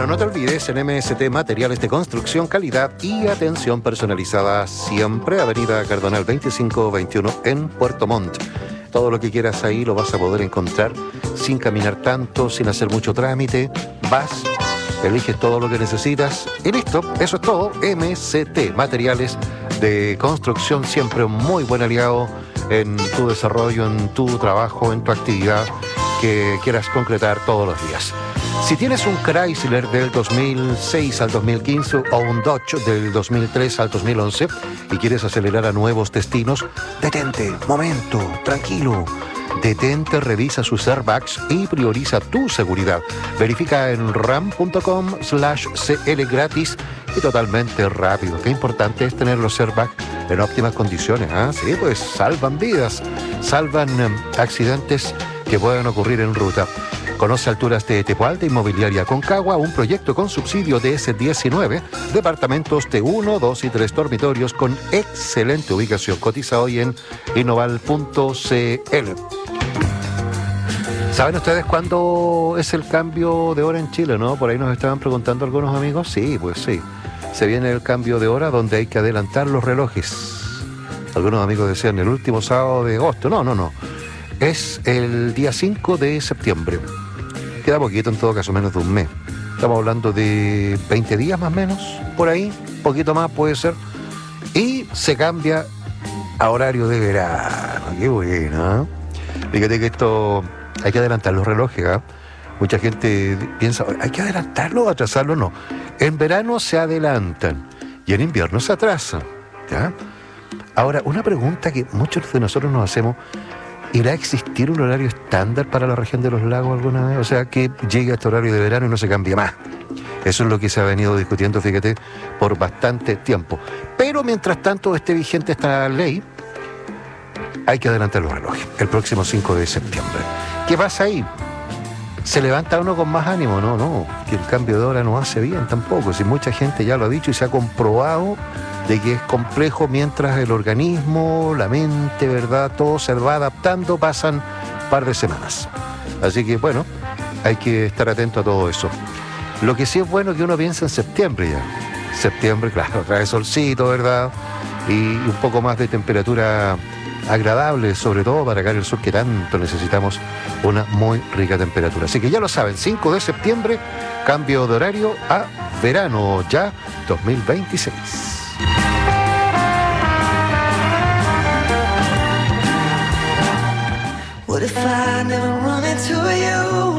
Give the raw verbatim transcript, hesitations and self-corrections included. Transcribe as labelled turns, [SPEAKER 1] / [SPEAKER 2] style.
[SPEAKER 1] Bueno, no te olvides, en M S T Materiales de Construcción, Calidad y Atención Personalizada, siempre Avenida Cardonal veinticinco veintiuno en Puerto Montt. Todo lo que quieras ahí lo vas a poder encontrar sin caminar tanto, sin hacer mucho trámite. Vas, eliges todo lo que necesitas y listo, eso es todo. M S T Materiales de Construcción, siempre un muy buen aliado en tu desarrollo, en tu trabajo, en tu actividad que quieras concretar todos los días. Si tienes un Chrysler del dos mil seis al dos mil quince o un Dodge del dos mil tres al dos mil once y quieres acelerar a nuevos destinos, detente, momento, tranquilo. Detente, revisa sus airbags y prioriza tu seguridad. Verifica en ram.com slash cl gratis y totalmente rápido. Qué importante es tener los airbags en óptimas condiciones, ¿ah? ¿eh? Sí, pues salvan vidas, salvan um, accidentes que pueden ocurrir en ruta. Conoce Alturas de Tepual de Inmobiliaria Concagua, un proyecto con subsidio de ese diecinueve, departamentos de uno, dos y tres dormitorios con excelente ubicación. Cotiza hoy en innoval punto cl. ¿Saben ustedes cuándo es el cambio de hora en Chile, no? Por ahí nos estaban preguntando algunos amigos. Sí, pues sí. Se viene el cambio de hora donde hay que adelantar los relojes. Algunos amigos decían el último sábado de agosto. No, no, no. Es el día cinco de septiembre. Queda poquito en todo caso, menos de un mes. Estamos hablando de veinte días más o menos, por ahí, poquito más puede ser. Y se cambia a horario de verano. Qué bueno, ¿eh? Fíjate que esto hay que adelantar los relojes, ¿eh? Mucha gente piensa, ¿hay que adelantarlo o atrasarlo? No. En verano se adelantan y en invierno se atrasan, ¿ya? Ahora, una pregunta que muchos de nosotros nos hacemos: ¿irá a existir un horario estándar para la región de los lagos alguna vez? O sea, que llegue a este horario de verano y no se cambie más. Eso es lo que se ha venido discutiendo, fíjate, por bastante tiempo. Pero mientras tanto esté vigente esta ley, hay que adelantar los relojes el próximo cinco de septiembre. ¿Qué pasa ahí? ¿Se levanta uno con más ánimo? No, no, que el cambio de hora no hace bien tampoco. Si mucha gente ya lo ha dicho y se ha comprobado de que es complejo mientras el organismo, la mente, ¿verdad? Todo se va adaptando, pasan un par de semanas. Así que, bueno, hay que estar atento a todo eso. Lo que sí es bueno es que uno piensa en septiembre ya. Septiembre, claro, trae solcito, ¿verdad? Y un poco más de temperatura agradable, sobre todo para acá en el sur, que tanto necesitamos una muy rica temperatura. Así que ya lo saben, cinco de septiembre, cambio de horario a verano ya dos mil veintiséis.
[SPEAKER 2] What if I never run into you?